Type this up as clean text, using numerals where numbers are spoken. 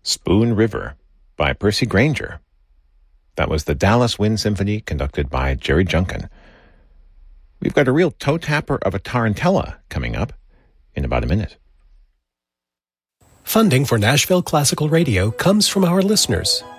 Spoon River by Percy Grainger. That was the Dallas Wind Symphony conducted by Jerry Junkin. We've got a real toe tapper of a tarantella coming up in about a minute. Funding for Nashville Classical Radio comes from our listeners